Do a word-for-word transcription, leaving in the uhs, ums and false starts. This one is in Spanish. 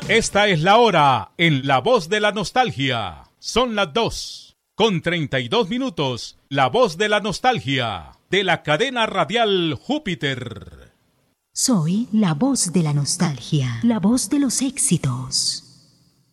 Esta es la hora en La Voz de la Nostalgia. Son las dos con treinta y dos minutos. La Voz de la Nostalgia de la cadena radial Júpiter. Soy la voz de la nostalgia, la voz de los éxitos.